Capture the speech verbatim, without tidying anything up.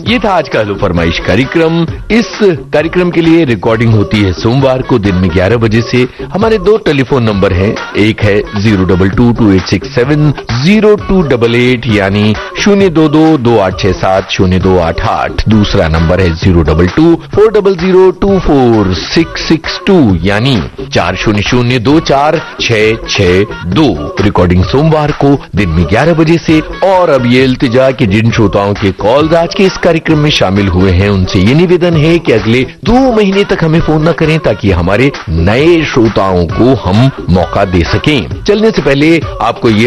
ये था आज का हेलो फरमाइश कार्यक्रम। इस कार्यक्रम के लिए रिकॉर्डिंग होती है सोमवार को दिन में ग्यारह बजे से। हमारे दो टेलीफोन नंबर हैं, एक है zero double two to eight six seven zero to double eight यानी शून्य दो दो दो आठ छह सात शून्य दो आठ आठ। दूसरा नंबर है zero double two four double zero to four six six to यानी चार शून्य शून्य दो चार छह छह दो। रिकॉर्डिंग सोमवार को दिन में ग्यारह बजे से। और अब ये इल्तिजा कि जिन श्रोताओं के कॉल आज के इस कार्यक्रम में शामिल हुए हैं उनसे ये निवेदन है कि अगले दो महीने तक हमें फोन न करें ताकि हमारे नए श्रोताओं को हम मौका दे सकें। चलने से पहले आपको ये